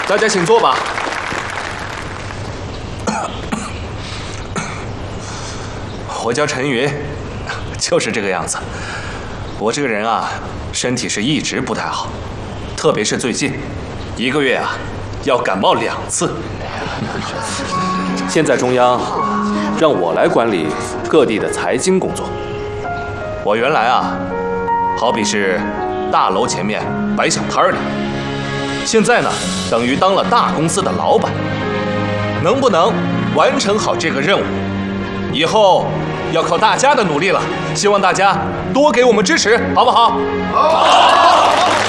大家请坐吧。我叫陈云，就是这个样子。我这个人啊，身体是一直不太好，特别是最近1个月啊，要感冒2次。现在中央让我来管理各地的财经工作。我原来啊，好比是大楼前面摆小摊的，现在呢，等于当了大公司的老板。能不能完成好这个任务，以后要靠大家的努力了。希望大家多给我们支持，好不好？好。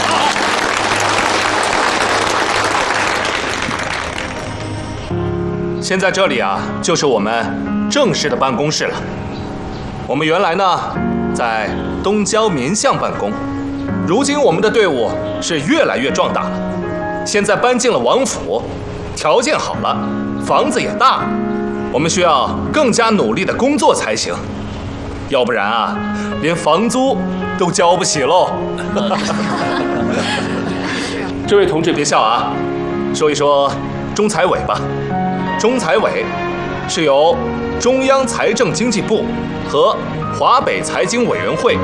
现在这里啊，就是我们正式的办公室了。我们原来呢，在东郊民巷办公，如今我们的队伍是越来越壮大了。现在搬进了王府，条件好了，房子也大了，我们需要更加努力的工作才行，要不然啊，连房租都交不起喽。这位同志别笑啊，说一说中财委吧。中财委是由中央财政经济部和华北财经委员会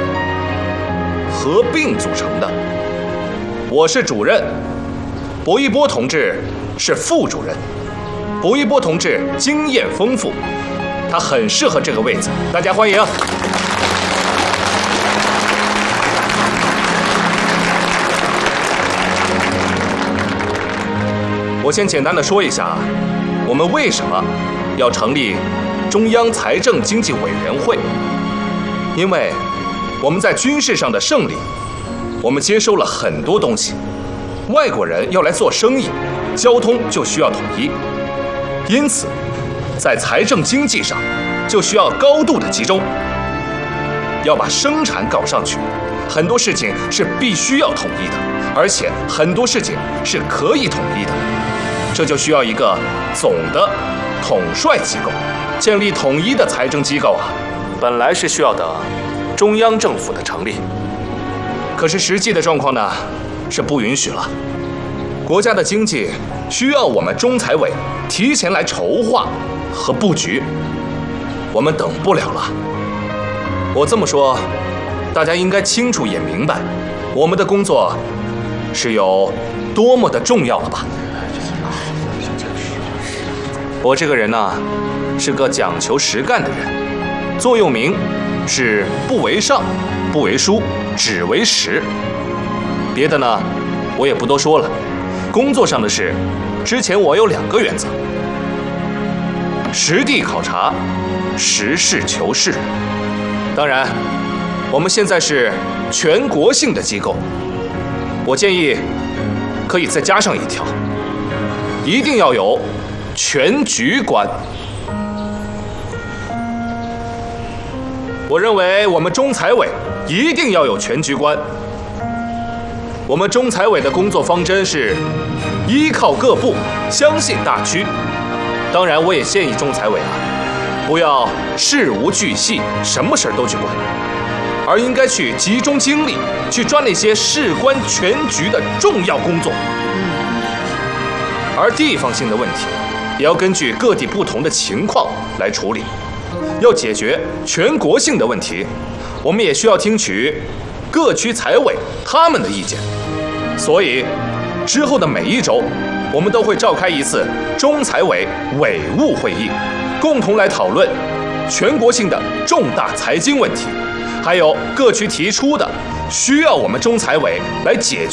合并组成的。我是主任，薄一波同志是副主任。薄一波同志经验丰富，他很适合这个位子，大家欢迎。我先简单的说一下啊，我们为什么要成立中央财政经济委员会？因为我们在军事上的胜利，我们接收了很多东西，外国人要来做生意，交通就需要统一，因此在财政经济上就需要高度的集中，要把生产搞上去。很多事情是必须要统一的，而且很多事情是可以统一的，这就需要一个总的统帅机构。建立统一的财政机构啊，本来是需要等中央政府的成立，可是实际的状况呢是不允许了。国家的经济需要我们中财委提前来筹划和布局，我们等不了了。我这么说，大家应该清楚也明白，我们的工作是有多么的重要了吧？我这个人呢，是个讲求实干的人，座右铭是不为上，不为书，只为实。别的呢，我也不多说了。工作上的事，之前我有2个原则：实地考察，实事求是。当然，我们现在是全国性的机构，我建议可以再加上一条，一定要有全局观。我认为我们中财委一定要有全局观。我们中财委的工作方针是依靠各部，相信大区。当然，我也建议中财委啊，不要事无巨细，什么事儿都去管，而应该去集中精力去抓那些事关全局的重要工作。而地方性的问题，也要根据各地不同的情况来处理。要解决全国性的问题，我们也需要听取各区财委他们的意见。所以之后的每1周，我们都会召开一次中财委委务会议，共同来讨论全国性的重大财经问题，还有各区提出的需要我们中财委来解